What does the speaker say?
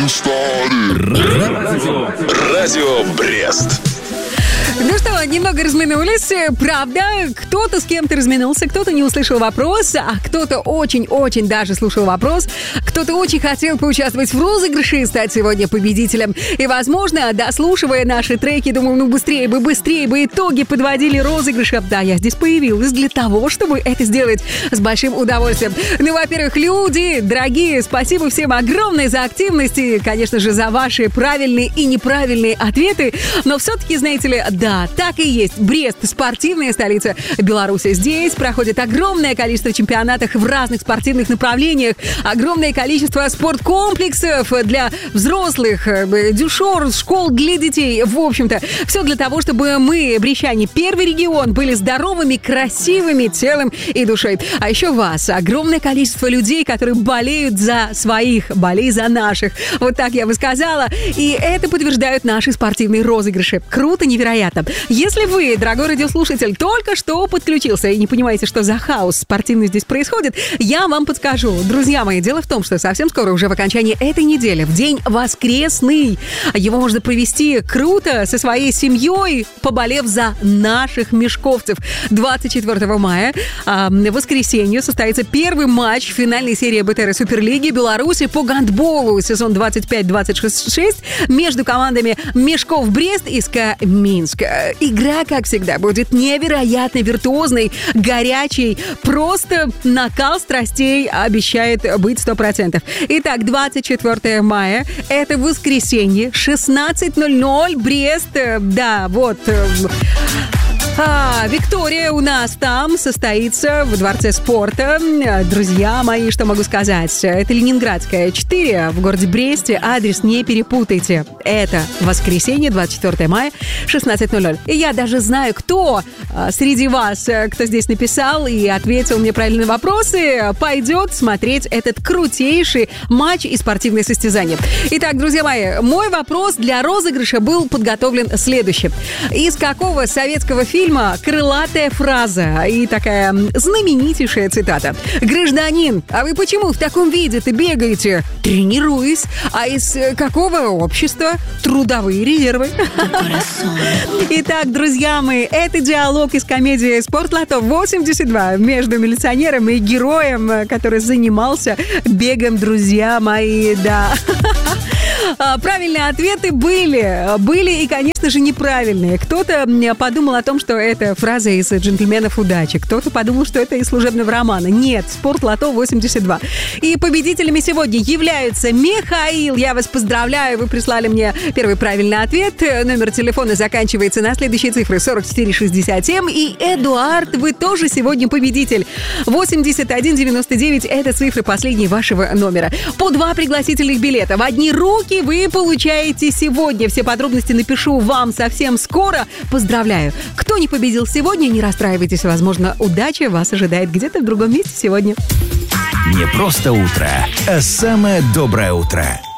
Радио Брест. Ну что, немного разминулись. Правда, кто-то с кем-то разминулся, кто-то не услышал вопрос, а кто-то очень-очень даже слушал вопрос. Кто-то очень хотел поучаствовать в розыгрыше и стать сегодня победителем. И, возможно, дослушивая наши треки, думал, ну быстрее бы итоги подводили розыгрыша. Да, я здесь появилась для того, чтобы это сделать с большим удовольствием. Ну, во-первых, люди, дорогие, спасибо всем огромное за активность и, конечно же, за ваши правильные и неправильные ответы. Но все-таки, знаете ли, да, так и есть. Брест – спортивная столица Беларуси. Здесь проходит огромное количество чемпионатов в разных спортивных направлениях, огромное количество спорткомплексов для взрослых, дюшор, школ для детей. В общем-то, все для того, чтобы мы, брестчане, первый регион, были здоровыми, красивыми телом и душой. А еще вас, огромное количество людей, которые болеют за своих, болей за наших. Вот так я бы сказала. И это подтверждают наши спортивные розыгрыши. Круто, невероятно. Если вы, дорогой радиослушатель, только что подключился и не понимаете, что за хаос спортивный здесь происходит, я вам подскажу. Друзья мои, дело в том, что совсем скоро, уже в окончании этой недели, в день воскресный, его можно провести круто со своей семьей, поболев за наших мешковцев. 24 мая, в воскресенье, состоится первый матч финальной серии БТР Суперлиги Беларуси по гандболу. Сезон 25-26 между командами Мешков Брест и СКА Минск. Игра, как всегда, будет невероятно виртуозной, горячей. Просто накал страстей обещает быть 100%. Итак, 24 мая, это воскресенье, 16:00, Брест. Да, вот... Виктория у нас там состоится в Дворце спорта. Друзья мои, что могу сказать? Это Ленинградская, 4 в городе Бресте. Адрес не перепутайте. Это воскресенье, 24 мая, 16:00. И я даже знаю, кто среди вас, кто здесь написал и ответил мне правильные вопросы, пойдет смотреть этот крутейший матч и спортивное состязание. Итак, друзья мои, мой вопрос для розыгрыша был подготовлен следующим. Из какого советского фильма крылатая фраза и такая знаменитейшая цитата? «Гражданин, а вы почему в таком виде-то бегаете?» «Тренируюсь». «А из какого общества?» «Трудовые резервы». Итак, друзья мои, это диалог из комедии «Спортлото 82» между милиционером и героем, который занимался бегом, друзья мои, да. Правильные ответы были и, конечно же, неправильные. Кто-то подумал о том, что это фраза из «Джентльменов удачи», кто-то подумал, что это из служебного романа. Нет, «Спортлото 82». И победителями сегодня являются Михаил. Я вас поздравляю, вы прислали мне первый правильный ответ. Номер телефона заканчивается на следующие цифры 4467. И Эдуард, вы тоже сегодня победитель. 8199 – это цифры последней вашего номера. По 2 пригласительных билета в одни руки вы получаете сегодня. Все подробности напишу вам совсем скоро. Поздравляю. Кто не победил сегодня, не расстраивайтесь. Возможно, удача вас ожидает где-то в другом месте сегодня. Не просто утро, а самое доброе утро.